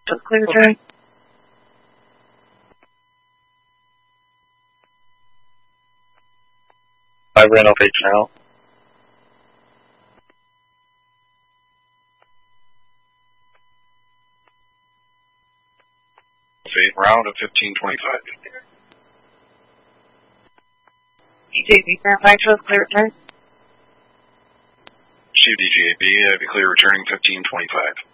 Just clear return. I ran off H now. Round of 1525. DJB, verify to clear return. Chief DGAB, be clear returning 1525.